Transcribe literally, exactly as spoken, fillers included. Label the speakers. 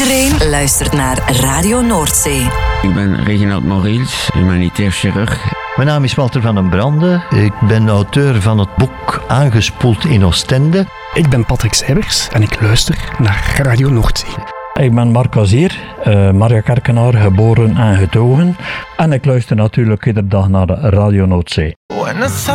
Speaker 1: Iedereen luistert naar Radio Noordzee.
Speaker 2: Ik ben Reginald Moriels, humanitair chirurg.
Speaker 3: Mijn naam is Walter van den Brande. Ik ben auteur van het boek Aangespoeld in Oostende.
Speaker 4: Ik ben Patrick Seibers en ik luister naar Radio Noordzee.
Speaker 5: Ik ben Marc Azier, uh, Maria Kerkenaar, geboren en getogen. En ik luister natuurlijk iedere dag naar Radio Noordzee.